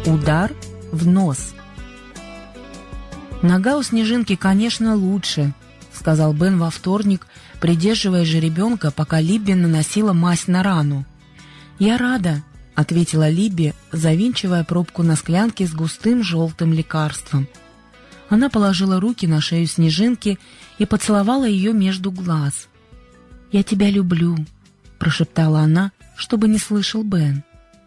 Удар в нос. «Нога у Снежинки, конечно, лучше», — сказал Бен во вторник, придерживая жеребенка, пока Либби наносила мазь на рану. «Я рада», — ответила Либби, завинчивая пробку на склянке с густым желтым лекарством. Она положила руки на шею Снежинки и поцеловала ее между глаз. «Я тебя люблю», — прошептала она, чтобы не слышал Бен.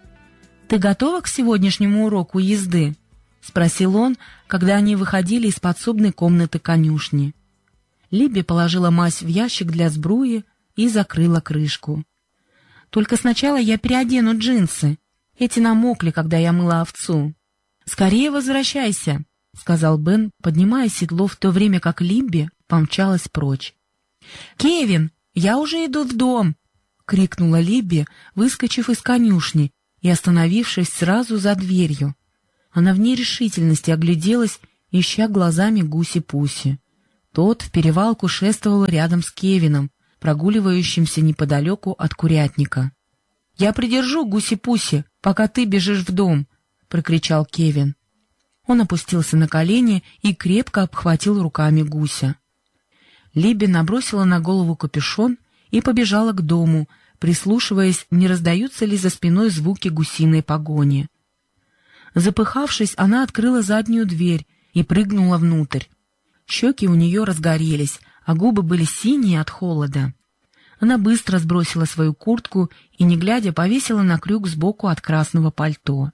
«Ты готова к сегодняшнему уроку езды?» — спросил он, когда они выходили из подсобной комнаты конюшни. Либби положила мазь в ящик для сбруи и закрыла крышку. «Только сначала я переодену джинсы. Эти намокли, когда я мыла овцу». «Скорее возвращайся», — сказал Бен, поднимая седло, в то время как Либби помчалась прочь. «Кевин, я уже иду в дом!» — крикнула Либби, выскочив из конюшни и остановившись сразу за дверью. Она в нерешительности огляделась, ища глазами Гуси-Пуси. Тот в перевалку шествовал рядом с Кевином, прогуливающимся неподалеку от курятника. «Я придержу Гуси-Пуси, пока ты бежишь в дом!» — прокричал Кевин. Он опустился на колени и крепко обхватил руками гуся. Либби набросила на голову капюшон и побежала к дому, прислушиваясь, не раздаются ли за спиной звуки гусиной погони. Запыхавшись, она открыла заднюю дверь и прыгнула внутрь. Щеки у нее разгорелись, а губы были синие от холода. Она быстро сбросила свою куртку и, не глядя, повесила на крюк сбоку от красного пальто.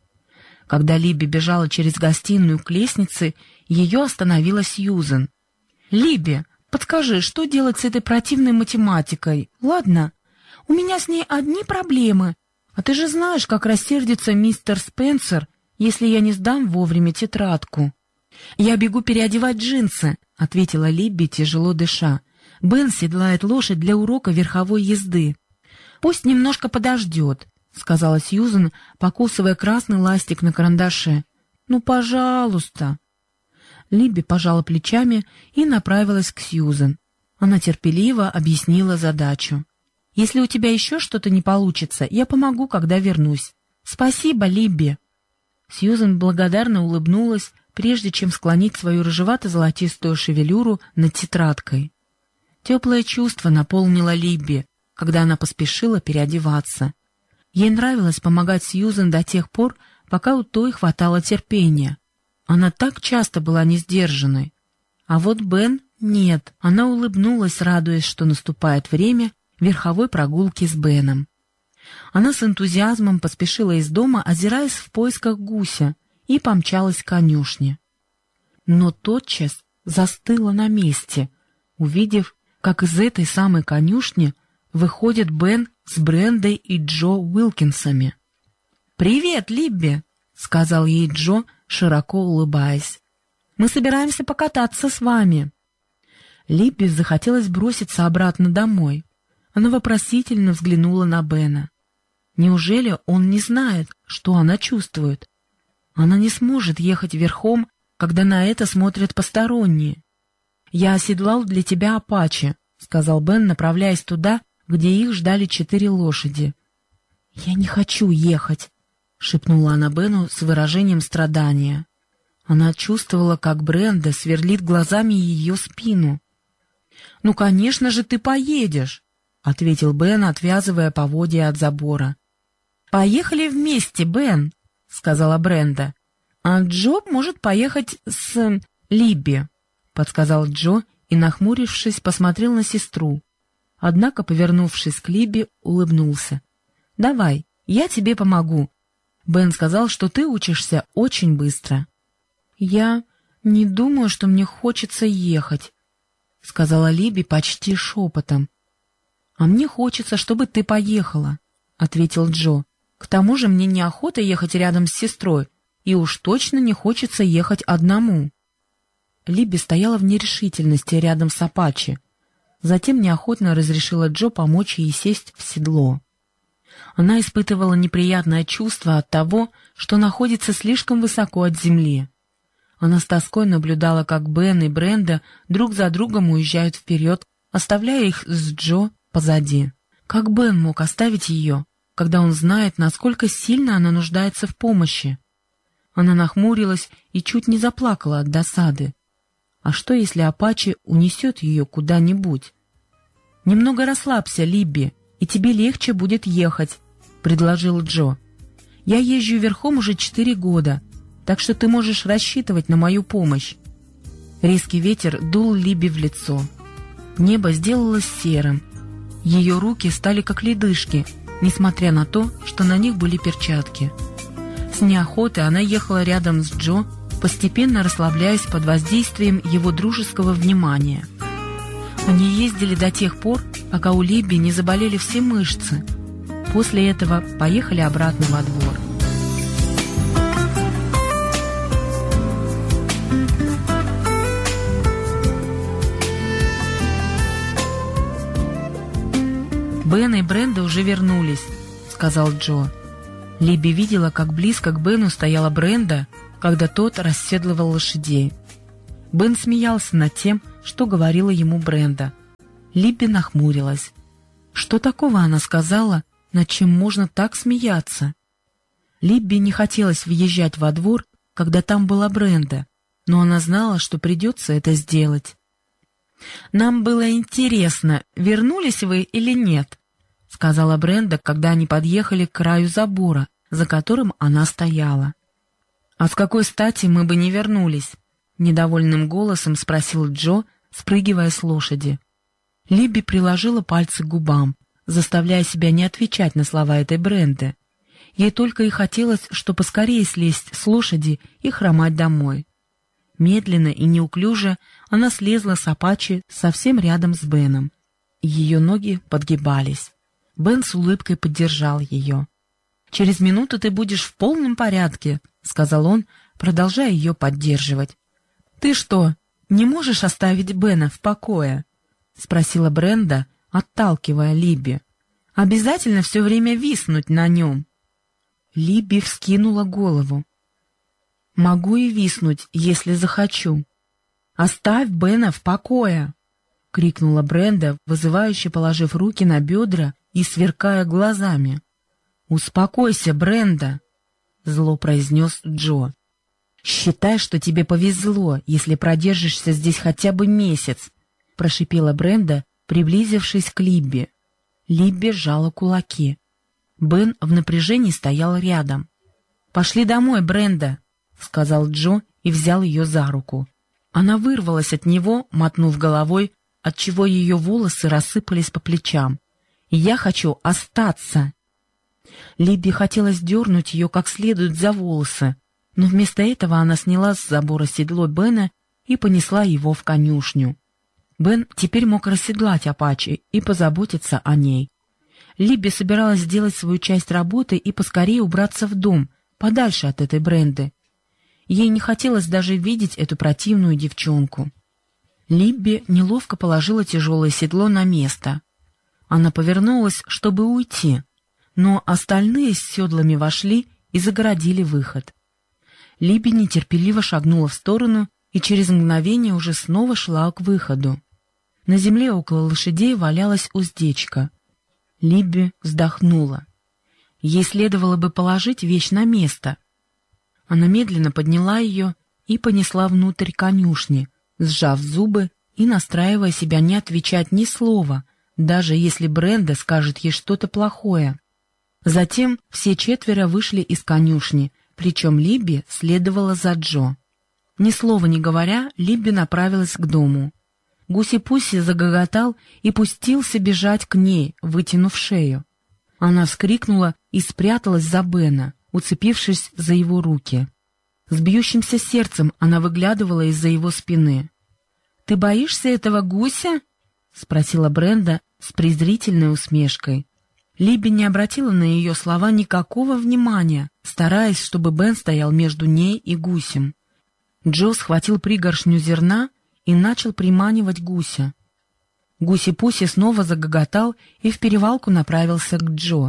Когда Либби бежала через гостиную к лестнице, ее остановила Сьюзен. «Либби, подскажи, что делать с этой противной математикой, ладно? У меня с ней одни проблемы. А ты же знаешь, как рассердится мистер Спенсер, если я не сдам вовремя тетрадку». «Я бегу переодевать джинсы», — ответила Либби, тяжело дыша. «Бен седлает лошадь для урока верховой езды». «Пусть немножко подождет», — сказала Сьюзен, покусывая красный ластик на карандаше. «Ну, пожалуйста». Либби пожала плечами и направилась к Сьюзен. Она терпеливо объяснила задачу. «Если у тебя еще что-то не получится, я помогу, когда вернусь. Спасибо, Либби». Сьюзен благодарно улыбнулась, прежде чем склонить свою рыжевато-золотистую шевелюру над тетрадкой. Теплое чувство наполнило Либби, когда она поспешила переодеваться. Ей нравилось помогать Сьюзен до тех пор, пока у той хватало терпения. Она так часто была несдержанной. А вот Бен — нет. Она улыбнулась, радуясь, что наступает время верховой прогулки с Беном. Она с энтузиазмом поспешила из дома, озираясь в поисках гуся, и помчалась к конюшне. Но тотчас застыла на месте, увидев, как из этой самой конюшни выходит Бен с Брендой и Джо Уилкинсами. «Привет, Либби!» — сказал ей Джо, широко улыбаясь. «Мы собираемся покататься с вами». Либби захотелось броситься обратно домой. Она вопросительно взглянула на Бена. Неужели он не знает, что она чувствует? Она не сможет ехать верхом, когда на это смотрят посторонние. «Я оседлал для тебя Апачи», — сказал Бен, направляясь туда, где их ждали 4 лошади. «Я не хочу ехать», — шепнула она Бену с выражением страдания. Она чувствовала, как Бренда сверлит глазами ее спину. «Ну, конечно же, ты поедешь», — ответил Бен, отвязывая поводья от забора. «Поехали вместе, Бен», — сказала Бренда. «А Джо может поехать с Либби», — подсказал Джо и, нахмурившись, посмотрел на сестру. Однако, повернувшись к Либби, улыбнулся. «Давай, я тебе помогу. Бен сказал, что ты учишься очень быстро». «Я не думаю, что мне хочется ехать», — сказала Либби почти шепотом. «А мне хочется, чтобы ты поехала», — ответил Джо. «К тому же мне неохота ехать рядом с сестрой, и уж точно не хочется ехать одному». Либби стояла в нерешительности рядом с Апачи. Затем неохотно разрешила Джо помочь ей сесть в седло. Она испытывала неприятное чувство от того, что находится слишком высоко от земли. Она с тоской наблюдала, как Бен и Бренда друг за другом уезжают вперед, оставляя их с Джо позади. Как Бен мог оставить ее, когда он знает, насколько сильно она нуждается в помощи? Она нахмурилась и чуть не заплакала от досады. А что, если Апачи унесет ее куда-нибудь? «Немного расслабься, Либби, и тебе легче будет ехать», — предложил Джо. «Я езжу верхом уже 4 года, так что ты можешь рассчитывать на мою помощь». Резкий ветер дул Либби в лицо. Небо сделалось серым. Ее руки стали как ледышки, несмотря на то, что на них были перчатки. С неохотой она ехала рядом с Джо, постепенно расслабляясь под воздействием его дружеского внимания. Они ездили до тех пор, пока у Либби не заболели все мышцы. После этого поехали обратно во двор. «Бен и Бренда уже вернулись», — сказал Джо. Либби видела, как близко к Бену стояла Бренда, когда тот расседлывал лошадей. Бен смеялся над тем, что говорила ему Бренда. Либби нахмурилась. Что такого она сказала, над чем можно так смеяться? Либби не хотелось въезжать во двор, когда там была Бренда, но она знала, что придется это сделать. «Нам было интересно, вернулись вы или нет», — сказала Бренда, когда они подъехали к краю забора, за которым она стояла. «А с какой стати мы бы не вернулись?» — недовольным голосом спросил Джо, спрыгивая с лошади. Либби приложила пальцы к губам, заставляя себя не отвечать на слова этой Бренды. Ей только и хотелось, что поскорее слезть с лошади и хромать домой. Медленно и неуклюже она слезла с Апачи совсем рядом с Беном. Ее ноги подгибались. Бен с улыбкой поддержал ее. «Через минуту ты будешь в полном порядке», — сказал он, продолжая ее поддерживать. «Ты что, не можешь оставить Бена в покое?» — спросила Бренда, отталкивая Либби. «Обязательно все время виснуть на нем». Либби вскинула голову. «Могу и виснуть, если захочу. Оставь Бена в покое!» — крикнула Бренда, вызывающе положив руки на бедра и сверкая глазами. «Успокойся, Бренда!» — зло произнес Джо. «Считай, что тебе повезло, если продержишься здесь хотя бы месяц», — прошипела Бренда, приблизившись к Либби. Либби сжала кулаки. Бен в напряжении стоял рядом. «Пошли домой, Бренда», — сказал Джо и взял ее за руку. Она вырвалась от него, мотнув головой, отчего ее волосы рассыпались по плечам. «Я хочу остаться!» Либби хотелось дернуть ее как следует за волосы, но вместо этого она сняла с забора седло Бена и понесла его в конюшню. Бен теперь мог расседлать Апачи и позаботиться о ней. Либби собиралась сделать свою часть работы и поскорее убраться в дом, подальше от этой Бренды. Ей не хотелось даже видеть эту противную девчонку. Либби неловко положила тяжелое седло на место. Она повернулась, чтобы уйти, но остальные с седлами вошли и загородили выход. Либби нетерпеливо шагнула в сторону и через мгновение уже снова шла к выходу. На земле около лошадей валялась уздечка. Либби вздохнула. Ей следовало бы положить вещь на место. Она медленно подняла ее и понесла внутрь конюшни, сжав зубы и настраивая себя не отвечать ни слова, даже если Бренда скажет ей что-то плохое. Затем все четверо вышли из конюшни, причем Либби следовала за Джо. Ни слова не говоря, Либби направилась к дому. Гуси-Пуси загоготал и пустился бежать к ней, вытянув шею. Она вскрикнула и спряталась за Бена, уцепившись за его руки. С бьющимся сердцем она выглядывала из-за его спины. «Ты боишься этого гуся?» — спросила Бренда с презрительной усмешкой. Либби не обратила на ее слова никакого внимания, стараясь, чтобы Бен стоял между ней и гусем. Джо схватил пригоршню зерна и начал приманивать гуся. Гуси-Пуси снова загоготал и в перевалку направился к Джо.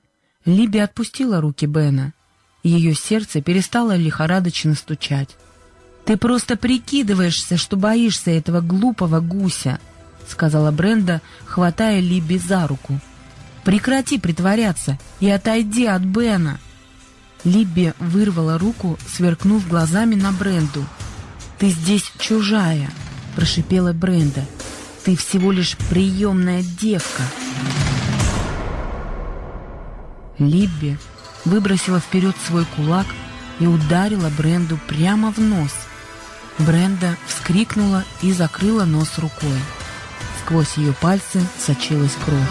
Либби отпустила руки Бена. Ее сердце перестало лихорадочно стучать. «Ты просто прикидываешься, что боишься этого глупого гуся», — сказала Бренда, хватая Либби за руку. «Прекрати притворяться и отойди от Бена». Либби вырвала руку, сверкнув глазами на Бренду. «Ты здесь чужая», — прошипела Бренда. «Ты всего лишь приемная девка». Либби выбросила вперед свой кулак и ударила Бренду прямо в нос. Бренда вскрикнула и закрыла нос рукой. Сквозь ее пальцы сочилась кровь.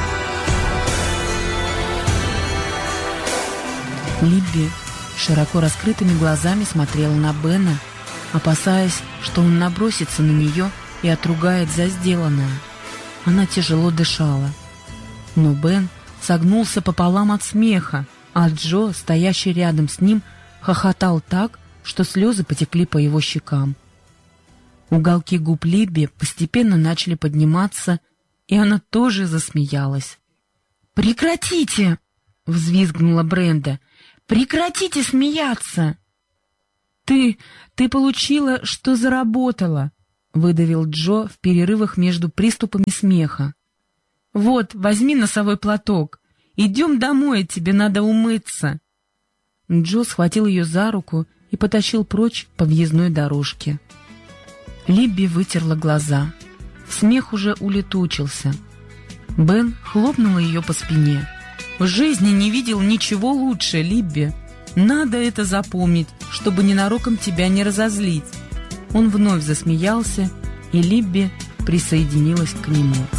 Либби широко раскрытыми глазами смотрела на Бена, опасаясь, что он набросится на нее и отругает за сделанное. Она тяжело дышала. Но Бен согнулся пополам от смеха, а Джо, стоящий рядом с ним, хохотал так, что слезы потекли по его щекам. Уголки губ Либби постепенно начали подниматься, и она тоже засмеялась. «Прекратите!» — взвизгнула Бренда. «Прекратите смеяться!» «Ты получила, что заработала!» — выдавил Джо в перерывах между приступами смеха. «Вот, возьми носовой платок. Идем домой, тебе надо умыться». Джо схватил ее за руку и потащил прочь по въездной дорожке. Либби вытерла глаза. Смех уже улетучился. Бен хлопнул ее по спине. «В жизни не видел ничего лучше, Либби. Надо это запомнить, чтобы ненароком тебя не разозлить». Он вновь засмеялся, и Либби присоединилась к нему.